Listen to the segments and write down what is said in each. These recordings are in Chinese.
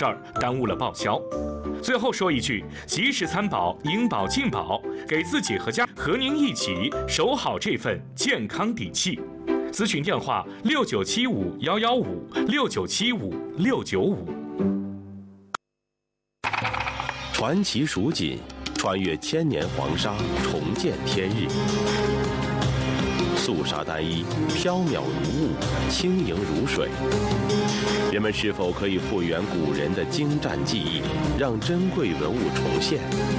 事儿耽误了报销。最后说一句，及时参保，应保尽保，给自己和您一起守好这份健康底气。咨询电话6975-115，6975-695。 传奇蜀锦，穿越千年黄沙，重见天日。素纱单衣，飘渺如雾，轻盈如水。人们是否可以复原古人的精湛技艺，让珍贵文物重现？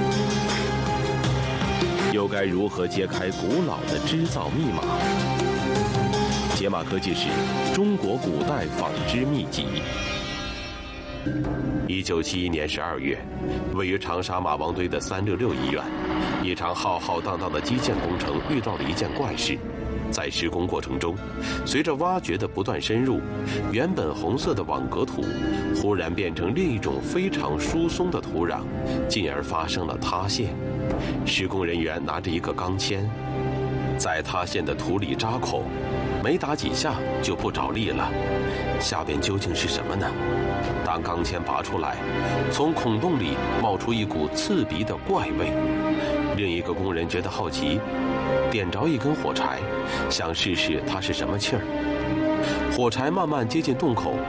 又该如何揭开古老的织造密码？解码科技史：中国古代纺织秘籍。1971年12月，位于长沙马王堆的366医院，一场浩浩荡荡的基建工程遇到了一件怪事。在施工过程中，随着挖掘的不断深入，原本红色的网格土忽然变成另一种非常疏松的土壤，进而发生了塌陷。施工人员拿着一个钢钎，在塌陷的土里扎孔，没打几下就不着力了。下边究竟是什么呢？当钢钎拔出来，从孔洞里冒出一股刺鼻的怪味。另一个工人觉得好奇，点着一根火柴，想试试它是什么气儿。火柴慢慢接近洞口，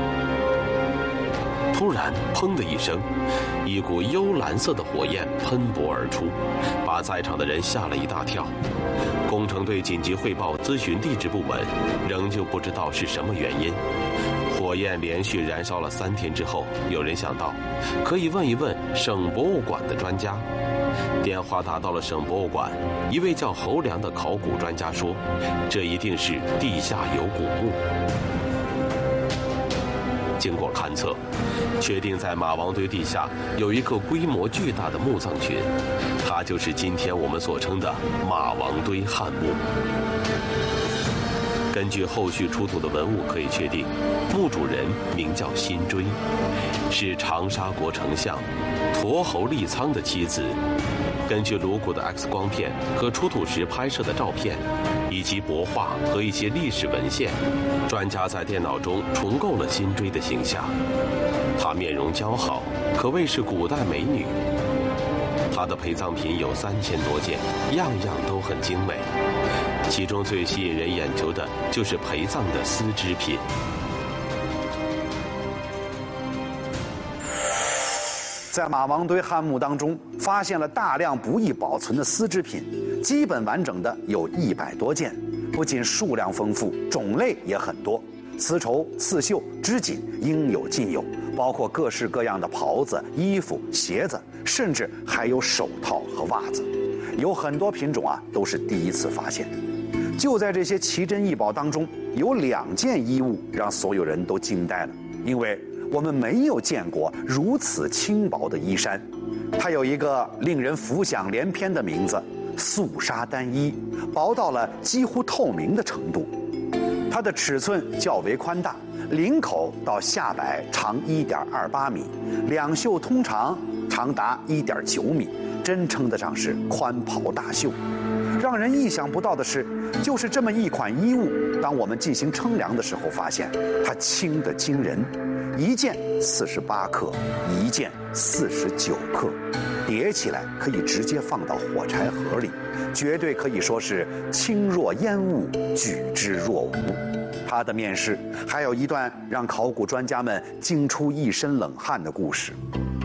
突然砰的一声，一股幽蓝色的火焰喷薄而出，把在场的人吓了一大跳。工程队紧急汇报咨询地质部门，仍旧不知道是什么原因。火焰连续燃烧了3天之后，有人想到可以问一问省博物馆的专家。电话打到了省博物馆，一位叫侯良的考古专家说，这一定是地下有古墓。经过勘测，确定在马王堆地下有一个规模巨大的墓葬群，它就是今天我们所称的马王堆汉墓。根据后续出土的文物可以确定，墓主人名叫辛追，是长沙国丞相驼侯利苍的妻子。根据颅骨的 X 光片和出土时拍摄的照片，以及帛画和一些历史文献，专家在电脑中重构了辛追的形象。她面容姣好，可谓是古代美女。她的陪葬品有3000多件，样样都很精美。其中最吸引人眼球的就是陪葬的丝织品。 在马王堆汉墓当中，发现了大量不易保存的丝织品，基本完整的有100多件，不仅数量丰富，种类也很多，丝绸、刺绣、织锦应有尽有，包括各式各样的袍子、衣服、鞋子，甚至还有手套和袜子，有很多品种都是第一次发现。就在这些奇珍异宝当中，有2件衣物让所有人都惊呆了，因为我们没有见过如此轻薄的衣衫。它有一个令人浮想联翩的名字——素纱单衣，薄到了几乎透明的程度。它的尺寸较为宽大，领口到下摆长1.28米，两袖通长达1.9米，真称得上是宽袍大袖。让人意想不到的是，就是这么一款衣物，当我们进行称量的时候，发现它轻得惊人，一件48克，一件49克，叠起来可以直接放到火柴盒里，绝对可以说是轻若烟雾，举之若无。它的面世还有一段让考古专家们惊出一身冷汗的故事。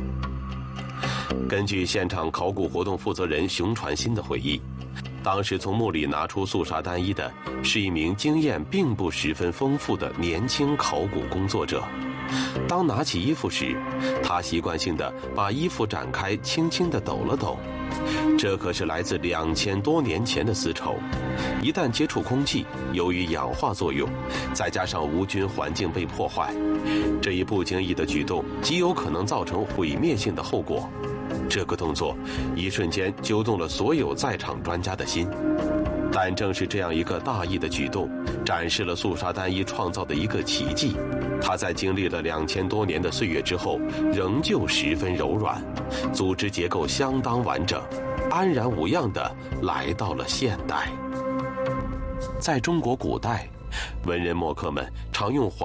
根据现场考古活动负责人熊传新的回忆，当时从墓里拿出素纱单衣的是一名经验并不十分丰富的年轻考古工作者。当拿起衣服时，他习惯性地把衣服展开，轻轻地抖了抖。这可是来自2000多年前的丝绸，一旦接触空气，由于氧化作用，再加上无菌环境被破坏，这一不经意的举动极有可能造成毁灭性的后果。这个动作一瞬间揪动了所有在场专家的心，但正是这样一个大意的举动，展示了素纱单衣创造的一个奇迹。它在经历了2000多年的岁月之后，仍旧十分柔软，组织结构相当完整，安然无恙地来到了现代。在中国古代，文人墨客们常用